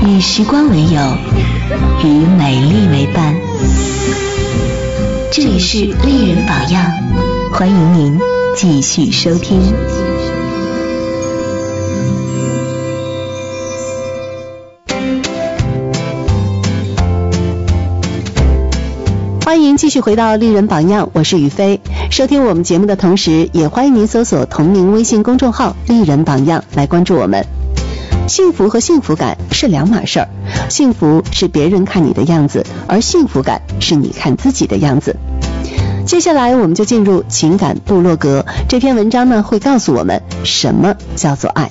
与时光为友，与美丽为伴。这里是丽人榜样，欢迎您继续收听。 欢迎继续回到丽人榜样，我是雨飞。收听我们节目的同时，也欢迎您搜索同名微信公众号丽人榜样来关注我们。幸福和幸福感是两码事儿，幸福是别人看你的样子，而幸福感是你看自己的样子。接下来我们就进入情感部落格，这篇文章呢会告诉我们什么叫做爱。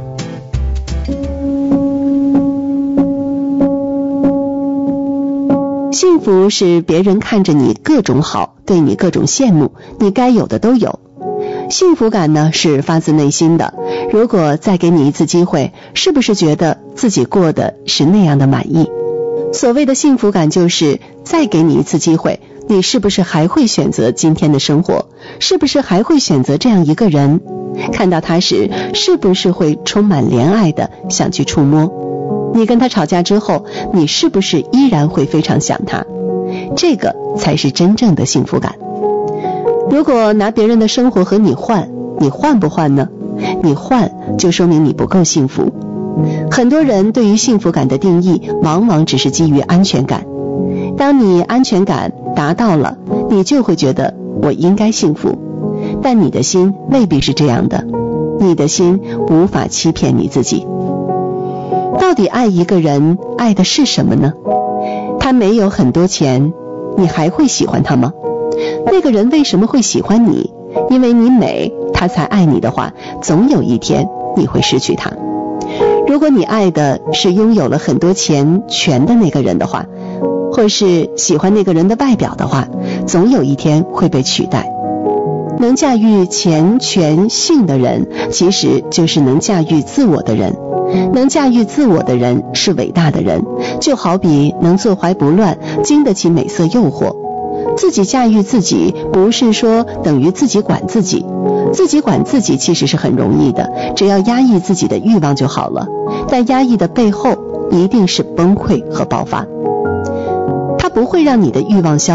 幸福是别人看着你各种好，对你各种羡慕，你该有的都有。幸福感呢是发自内心的，如果再给你一次机会，是不是觉得自己过得是那样的满意？所谓的幸福感就是再给你一次机会，你是不是还会选择今天的生活？是不是还会选择这样一个人？看到他时，是不是会充满怜爱的想去触摸？你跟他吵架之后，你是不是依然会非常想他？这个才是真正的幸福感。如果拿别人的生活和你换，你换不换呢？你换就说明你不够幸福。很多人对于幸福感的定义往往只是基于安全感，当你安全感达到了，你就会觉得我应该幸福，但你的心未必是这样的，你的心无法欺骗你自己。到底爱一个人，爱的是什么呢？他没有很多钱，你还会喜欢他吗？那个人为什么会喜欢你？因为你美，他才爱你的话，总有一天你会失去他。如果你爱的是拥有了很多钱权的那个人的话，或是喜欢那个人的外表的话，总有一天会被取代。能驾驭钱权性的人，其实就是能驾驭自我的人。能驾驭自我的人是伟大的人，就好比能坐怀不乱，经得起美色诱惑。自己驾驭自己，不是说等于自己管自己，自己管自己其实是很容易的，只要压抑自己的欲望就好了。但压抑的背后一定是崩溃和爆发，它不会让你的欲望消